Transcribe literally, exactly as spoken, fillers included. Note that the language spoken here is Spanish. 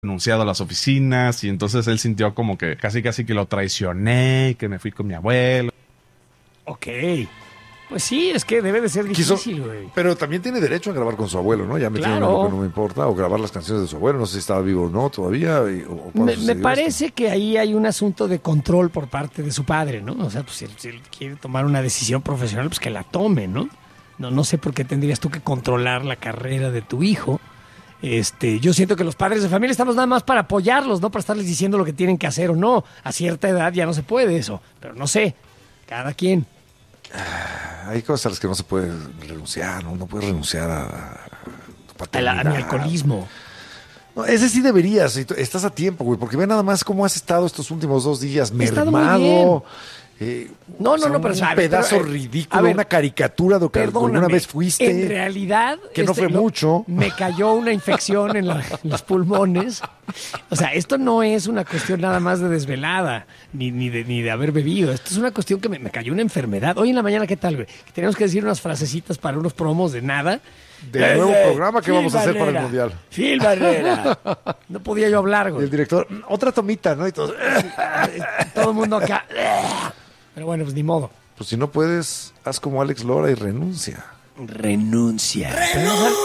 renunciado a las oficinas y entonces él sintió como que casi casi que lo traicioné, que me fui con mi abuelo. Ok. Pues sí, es que debe de ser difícil, güey. Pero también tiene derecho a grabar con su abuelo, ¿no? Ya me Claro. tiene lo que no me importa, o grabar las canciones de su abuelo, no sé si estaba vivo o no todavía. Y, o, o Me, me parece esto. que ahí hay un asunto de control por parte de su padre, ¿no? O sea, pues si él, si él quiere tomar una decisión profesional, pues que la tome, ¿no? No, no sé por qué tendrías tú que controlar la carrera de tu hijo. Este, yo siento que los padres de familia estamos nada más para apoyarlos, no para estarles diciendo lo que tienen que hacer o no. A cierta edad ya no se puede eso, pero no sé, cada quien. Hay cosas a las que no se puede renunciar, ¿no? No puedes renunciar a, a tu A, la- a mi paternidad. alcoholismo. No, ese sí deberías, y tú- estás a tiempo, güey, porque ve nada más cómo has estado estos últimos dos días, He estado muy mermado. Eh, No, o no, sea, no, pero un a ver, pedazo pero, eh, ridículo, a ver, una caricatura de lo que Perdóname, alguna vez fuiste. En realidad... Que no fue lo- mucho. Me cayó una infección en, la- en los pulmones. O sea, esto no es una cuestión nada más de desvelada, ni, ni, de, ni de haber bebido. Esto es una cuestión que me, me cayó una enfermedad. Hoy en la mañana, ¿qué tal, güey? Que teníamos que decir unas frasecitas para unos promos de nada. Del nuevo Eh, programa que Phil vamos a hacer para el Barrera, Mundial. Phil Barrera. No podía yo hablar, Y güey. el director, otra tomita, ¿no? Y todo. Todo el mundo acá. Pero bueno, pues ni modo. Pues si no puedes, haz como Alex Lora y renuncia. Renuncia.